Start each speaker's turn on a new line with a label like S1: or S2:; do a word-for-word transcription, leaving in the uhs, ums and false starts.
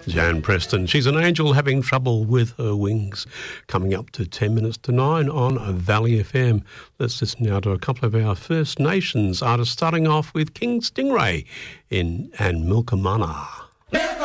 S1: Jan Preston. She's an angel having trouble with her wings. Coming up to ten minutes to nine on Valley F M. Let's listen now to a couple of our First Nations artists, starting off with King Stingray in and Milkamana.